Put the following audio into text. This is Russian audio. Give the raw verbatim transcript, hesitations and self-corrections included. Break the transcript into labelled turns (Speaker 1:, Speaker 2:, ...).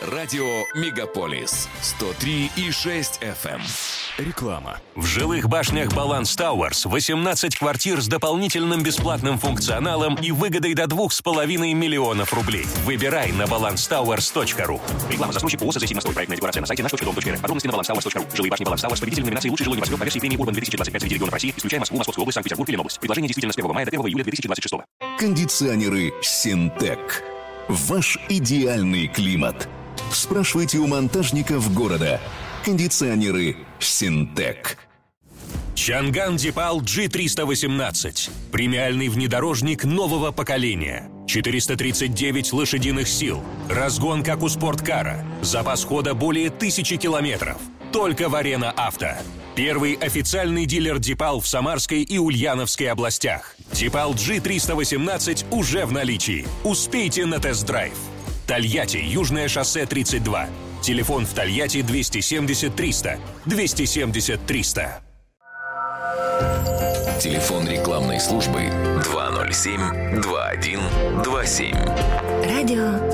Speaker 1: Радио Мегаполис сто три и шесть эф эм. Реклама.
Speaker 2: В жилых башнях Баланс Тауэрс восемнадцать квартир с дополнительным бесплатным функционалом и выгодой до двух с половиной миллионов рублей. Выбирай на баланс тауэрс точка ру. Реклама. Застройщик ООО «Созидательный настрой». Проектная декларация на сайте наш точка дом точка эр эф. Подробности на баланс тауэрс точка ру. Жилые башни Баланс Тауэрс. Победитель номинации «Лучший жилой небоскреб» по версии премии Урбан две тысячи двадцать пять среди регионов России, исключая Москву, Московскую область, Санкт-Петербург и Ленобласть. Предложение действительно с первого мая до первого июля две тысячи двадцать шестого.
Speaker 1: Кондиционеры «Синтек». Ваш идеальный климат. Спрашивайте у монтажников города. Кондиционеры «Синтек».
Speaker 2: Чанган Дипал джи триста восемнадцать. Премиальный внедорожник нового поколения. четыреста тридцать девять лошадиных сил. Разгон, как у спорткара. Запас хода более тысячи километров. Только в Арена Авто. Первый официальный дилер Дипал в Самарской и Ульяновской областях. Дипал джи триста восемнадцать уже в наличии. Успейте на тест-драйв. Тольятти, Южное шоссе тридцать два. Телефон в Тольятти двести семьдесят триста. двести семьдесят триста.
Speaker 3: Телефон рекламной службы два ноль семь два один два семь.
Speaker 4: Радио